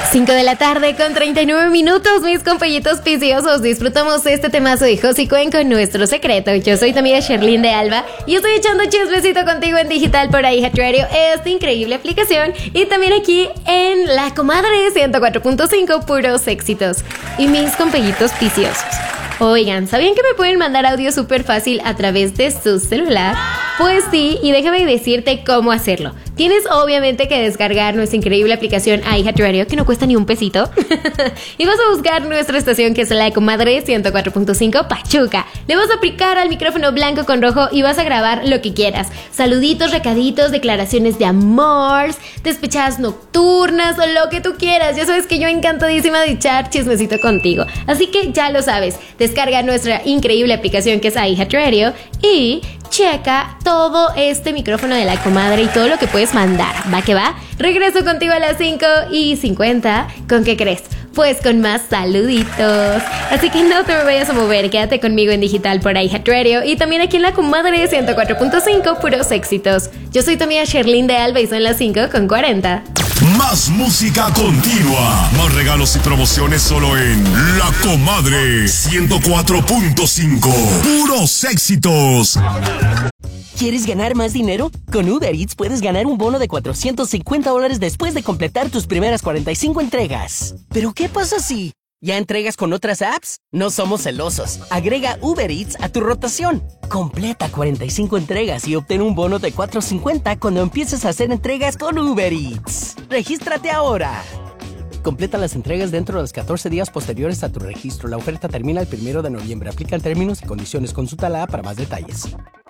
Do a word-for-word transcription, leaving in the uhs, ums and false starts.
cinco de la tarde con treinta y nueve minutos, mis compañitos viciosos. Disfrutamos este temazo de Josie Cuen con Nuestro Secreto. Yo soy tu amiga Sherlyn de Alba y estoy echando chismecito contigo en digital por iHeartRadio, esta increíble aplicación, y también aquí en La Comadre ciento cuatro punto cinco, puros éxitos. Y mis compañitos viciosos, oigan, ¿sabían que me pueden mandar audio súper fácil a través de su celular? Pues sí, y déjame decirte cómo hacerlo. Tienes obviamente que descargar nuestra increíble aplicación iHeartRadio, que no cuesta ni un pesito. Y vas a buscar nuestra estación, que es La Comadre ciento cuatro punto cinco Pachuca. Le vas a aplicar al micrófono blanco con rojo y vas a grabar lo que quieras. Saluditos, recaditos, declaraciones de amor, despechadas nocturnas o lo que tú quieras. Ya sabes que yo encantadísima de echar chismecito contigo. Así que ya lo sabes, descarga nuestra increíble aplicación, que es iHeartRadio, y checa todo este micrófono de La Comadre y todo lo que puedes mandar. ¿Va que va? Regreso contigo a las cinco y cincuenta. ¿Con qué crees? Pues con más saluditos. Así que no te me vayas a mover. Quédate conmigo en digital por iHeartRadio y también aquí en La Comadre ciento cuatro punto cinco, puros éxitos. Yo soy tu amiga Sherlyn de Alba y son las cinco con cuarenta. Más música continua, más regalos y promociones solo en La Comadre ciento cuatro punto cinco. Puros éxitos. ¿Quieres ganar más dinero? Con Uber Eats puedes ganar un bono de cuatrocientos cincuenta dólares después de completar tus primeras cuarenta y cinco entregas. ¿Pero qué pasa si ya entregas con otras apps? No somos celosos. Agrega Uber Eats a tu rotación. Completa cuarenta y cinco entregas y obtén un bono de cuatrocientos cincuenta cuando empieces a hacer entregas con Uber Eats. ¡Regístrate ahora! Completa las entregas dentro de los catorce días posteriores a tu registro. La oferta termina el primero de noviembre. Aplican términos y condiciones. Consulta la app para más detalles.